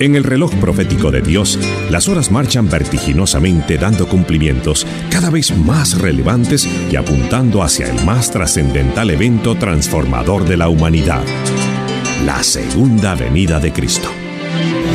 En el reloj profético de Dios, las horas marchan vertiginosamente dando cumplimientos cada vez más relevantes y apuntando hacia el más trascendental evento transformador de la humanidad: la segunda venida de Cristo.